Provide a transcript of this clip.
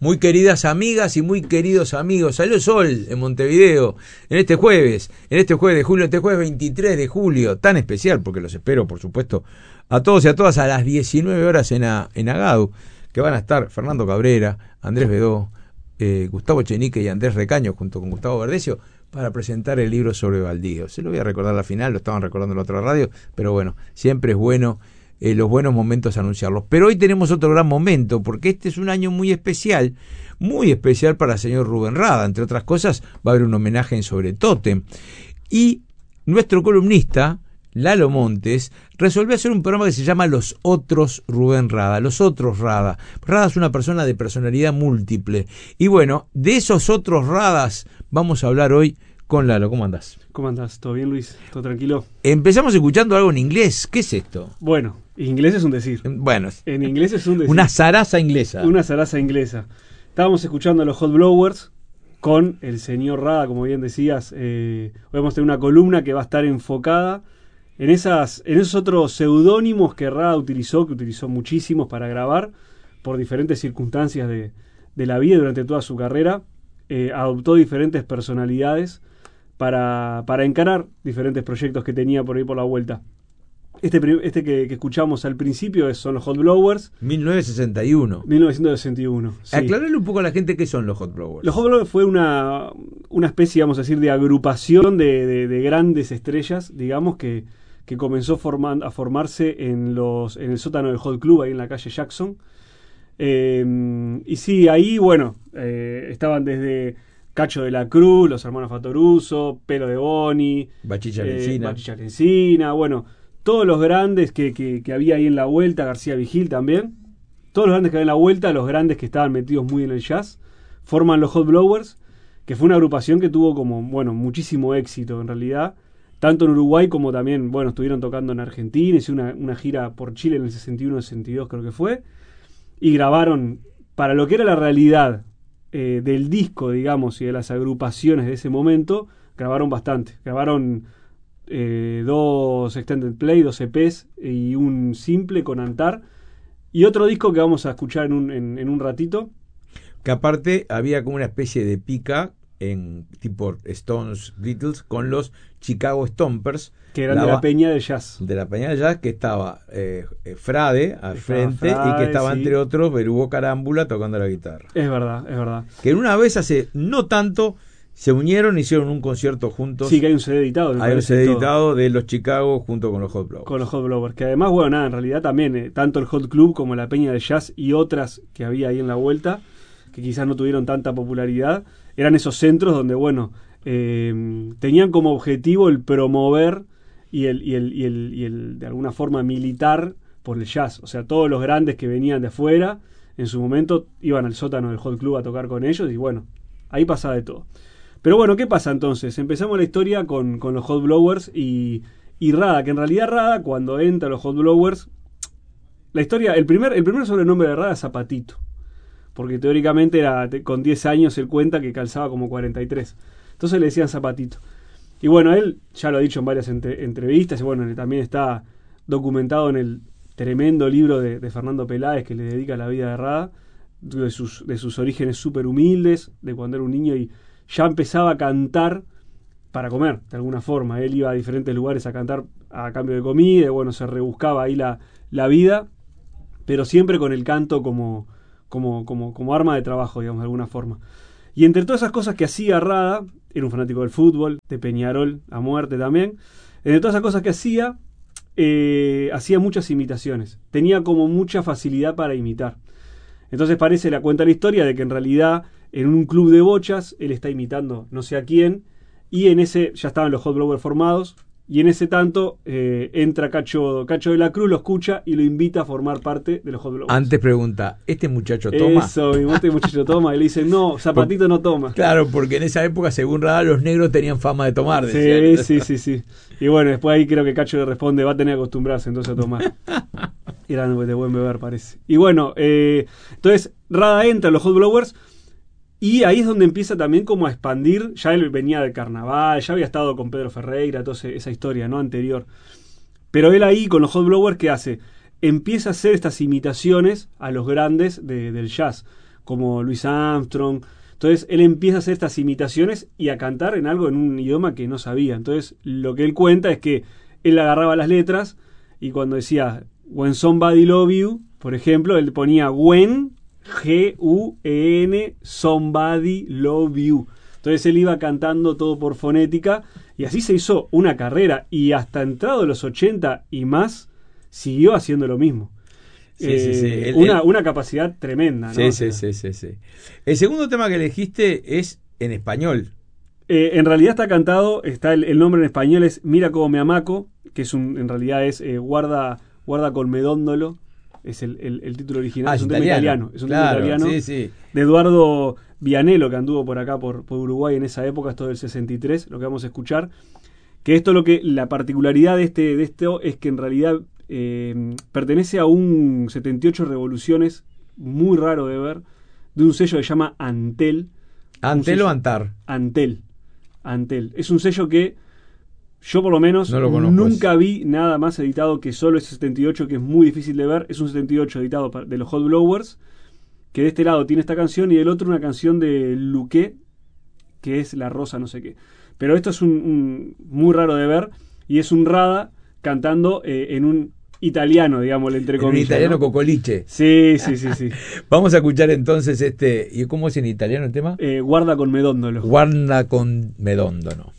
muy queridas amigas y muy queridos amigos. Salió el sol en Montevideo en este jueves de julio, este jueves 23 de julio, tan especial porque los espero, por supuesto, a todos y a todas a las 19 horas en Agadu, que van a estar Fernando Cabrera, Andrés Bedó, Gustavo Echenique y Andrés Recaño junto con Gustavo Verdecio para presentar el libro sobre Baldío. Se lo voy a recordar al final, lo estaban recordando en la otra radio, pero bueno, siempre es bueno los buenos momentos anunciarlos. Pero hoy tenemos otro gran momento, porque este es un año muy especial para el señor Rubén Rada. Entre otras cosas, va a haber un homenaje en Sobre Tótem. Y nuestro columnista, Lalo Montes, resolvió hacer un programa que se llama Los Otros Rubén Rada. Los Otros Rada. Rada es una persona de personalidad múltiple. Y bueno, de esos otros Radas vamos a hablar hoy con Lalo. ¿Cómo andás? ¿Cómo andás? ¿Todo bien, Luis? ¿Todo tranquilo? Empezamos escuchando algo en inglés. ¿Qué es esto? Bueno, inglés es un decir. Bueno, en inglés es un decir. Una zaraza inglesa. Una zaraza inglesa. Estábamos escuchando a los Hot Blowers con el señor Rada, como bien decías. Hoy vamos a tener una columna que va a estar enfocada en esos otros seudónimos que Rada utilizó, muchísimos para grabar, por diferentes circunstancias de la vida durante toda su carrera. Adoptó diferentes personalidades para encarar diferentes proyectos que tenía por ahí por la vuelta. Este que escuchamos al principio son los Hot Blowers. 1961. Sí. Aclararle un poco a la gente qué son los Hot Blowers. Los Hot Blowers fue una especie, vamos a decir, de agrupación de grandes estrellas, digamos, que comenzó a formarse en el sótano del Hot Club, ahí en la calle Jackson. Y sí, ahí, bueno, estaban desde Cacho de la Cruz, los hermanos Fatoruso, Pelo de Boni, Bachicha Lencina, bueno, todos los grandes que había ahí en la vuelta, García Vigil también, todos los grandes que había en la vuelta, los grandes que estaban metidos muy en el jazz, forman los Hot Blowers, que fue una agrupación que tuvo muchísimo éxito en realidad, tanto en Uruguay como también, estuvieron tocando en Argentina, hicieron una gira por Chile en el 61-62 creo que fue, y grabaron, para lo que era la realidad del disco, digamos, y de las agrupaciones de ese momento, grabaron bastante. Grabaron 2 extended play, 2 EPs y un simple con Antar, y otro disco que vamos a escuchar en un ratito. Que aparte había como una especie de pica en tipo Stones, Beatles, con los Chicago Stompers, que eran de la Peña del Jazz. De la Peña del Jazz, que estaba Frade al frente, y que estaba, sí, entre otros, Berugo Carámbula tocando la guitarra. Es verdad. Que una vez hace no tanto se unieron, hicieron un concierto juntos. Sí, que hay un CD editado. Hay un CD editado de los Chicago junto con los Hot Blowers. Con los Hot Blowers, que además, en realidad también, tanto el Hot Club como la Peña del Jazz y otras que había ahí en la vuelta, que quizás no tuvieron tanta popularidad, eran esos centros donde, tenían como objetivo el promover y el de alguna forma militar por el jazz. O sea, todos los grandes que venían de afuera, en su momento iban al sótano del Hot Club a tocar con ellos, y ahí pasaba de todo. Pero ¿qué pasa entonces? Empezamos la historia con los Hot Blowers y Rada, que en realidad Rada, cuando entra a los Hot Blowers, la historia, el primer sobrenombre de Rada es Zapatito, porque teóricamente con 10 años él cuenta que calzaba como 43. Entonces le decían Zapatito. Y él ya lo ha dicho en varias entrevistas, y también está documentado en el tremendo libro de Fernando Peláez, que le dedica la vida de Rada, de sus orígenes súper humildes, de cuando era un niño y ya empezaba a cantar para comer, de alguna forma. Él iba a diferentes lugares a cantar a cambio de comida, y se rebuscaba ahí la vida, pero siempre con el canto como arma de trabajo, digamos, de alguna forma. Y entre todas esas cosas que hacía Rada, era un fanático del fútbol, de Peñarol a muerte también. Entre todas esas cosas que hacía muchas imitaciones. Tenía como mucha facilidad para imitar. Entonces cuenta la historia de que en realidad en un club de bochas él está imitando no sé a quién, y en ese ya estaban los Hot Blowers formados, y en ese tanto entra Cacho de la Cruz, lo escucha y lo invita a formar parte de los Hot Blowers. Antes pregunta, ¿este muchacho toma? Eso mismo, este muchacho toma, y le dicen, no, Zapatito no toma. Claro, porque en esa época, según Rada, los negros tenían fama de tomar. Sí. Y después ahí creo que Cacho le responde, va a tener que acostumbrarse entonces a tomar. Era de buen beber, parece. Y entonces Rada entra a los Hot Blowers, y ahí es donde empieza también como a expandir. Ya él venía del carnaval, ya había estado con Pedro Ferreira, toda esa historia, ¿no?, anterior. Pero él ahí con los Hot Blowers, ¿qué hace? Empieza a hacer estas imitaciones a los grandes del jazz. como Louis Armstrong. Entonces él empieza a hacer estas imitaciones y a cantar en un idioma que no sabía. Entonces lo que él cuenta es que él agarraba las letras y cuando decía When Somebody Love You, por ejemplo, él ponía When, G-U-E-N, Somebody Love You. Entonces él iba cantando todo por fonética y así se hizo una carrera y hasta entrado los 80 y más siguió haciendo lo mismo. Sí. Una capacidad tremenda, ¿no? Sí. El segundo tema que elegiste es en español. En realidad está cantado, el nombre en español es Mira cómo me amaco, que en realidad es guarda con medóndolo, es el título original, es un tema italiano. Es un tema italiano de Eduardo Vianello, que anduvo por acá, por Uruguay en esa época, esto del 63, lo que vamos a escuchar. Que la particularidad de esto es que en realidad pertenece a un 78 revoluciones, muy raro de ver, de un sello que se llama Antel. ¿Antel o Antar? Antel. Es un sello que yo por lo menos nunca vi nada más editado que solo ese 78, que es muy difícil de ver. Es un 78 editado de los Hot Blowers, que de este lado tiene esta canción y del otro una canción de Luque, que es La Rosa no sé qué. Pero esto es muy raro de ver y es un Rada cantando en un italiano, digamos, entre comillas. Un italiano, ¿no? Cocoliche. Sí. Vamos a escuchar entonces ¿y cómo es en italiano el tema? Guarda con medóndolo. Guarda con medóndolo.